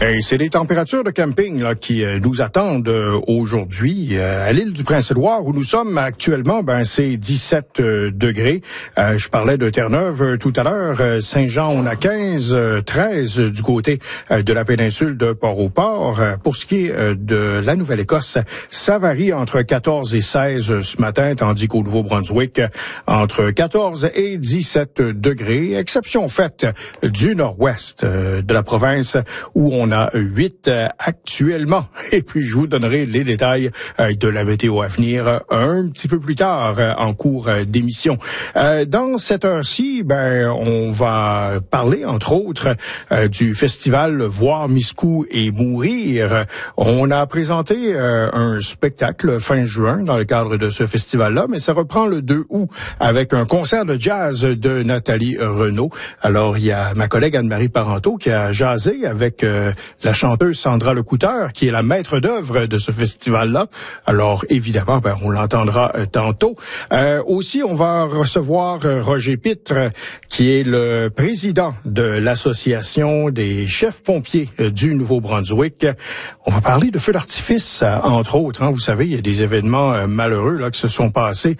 Et c'est les températures de camping là, qui nous attendent aujourd'hui. À l'île du Prince-Édouard, où nous sommes actuellement, c'est 17 degrés. Je parlais de Terre-Neuve tout à l'heure. Saint-Jean, on a 15, 13 du côté de la péninsule de Port-au-Port. Pour ce qui est de la Nouvelle-Écosse, ça varie entre 14 et 16 ce matin, tandis qu'au Nouveau-Brunswick, entre 14 et 17 degrés. Exception faite du nord-ouest de la province, où on a 8 actuellement. Et puis, je vous donnerai les détails de la météo à venir un petit peu plus tard en cours d'émission. Dans cette heure-ci, on va parler, entre autres, du festival Voir Miscou et Mourir. On a présenté un spectacle fin juin dans le cadre de ce festival-là, mais ça reprend le 2 août avec un concert de jazz de Nathalie Renaud. Alors, il y a ma collègue Anne-Marie Parenteau qui a jasé avec la chanteuse Sandra Lecouteur, qui est la maître d'œuvre de ce festival-là. Alors, évidemment, on l'entendra tantôt. Aussi, on va recevoir Roger Pitre, qui est le président de l'Association des chefs pompiers du Nouveau-Brunswick. On va parler de feux d'artifice, entre autres. Vous savez, il y a des événements malheureux là qui se sont passés